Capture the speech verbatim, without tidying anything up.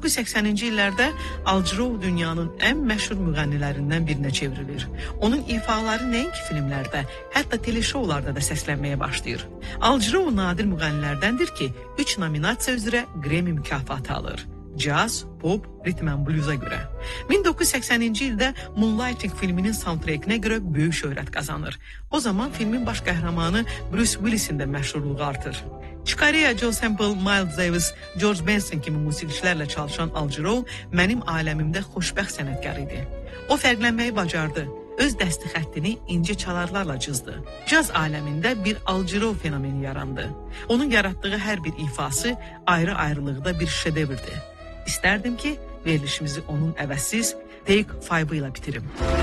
doqquz yüz səksəninci illərdə Al Jarreau dünyanın ən məşhur müğənnilərindən birinə çevrilir. Onun ifaları nəinki filmlərdə, hətta teleshowlarda da səslənməyə başlayır. Al Jarreau nadir müğənnilərdəndir ki, üç nominasiya üzrə Grammy mükafatı alır. Caz, pop, ritm and bluza görə. min doqquz yüz səksəninci ildə Moonlighting filminin soundtrackinə görə böyük şöhrət qazanır. O zaman filmin baş qəhrəmanı Bruce Willisin də məşhurluğu artır. Chick-Corea, Joe Sample, Miles Davis, George Benson kimi musiqiçilərlə çalışan Al Jarreau mənim aləmimdə xoşbəxt sənətkar idi. O fərqlənməyi bacardı. Öz dəsti xəttini incə çalarlarla cızdı. Caz aləmində bir Al Jarreau fenomeni yarandı. Onun yaratdığı hər bir ifası ayrı-ayrılıqda bir şedevrdir. İstərdim ki, verilişimizi onun əvəzsiz Take Five ilə bitirim.